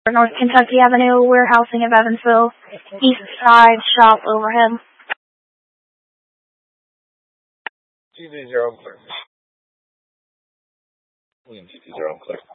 North Kentucky Avenue, warehousing of Evansville, east side, shop overhead. 220 clear. Williams 20 clear.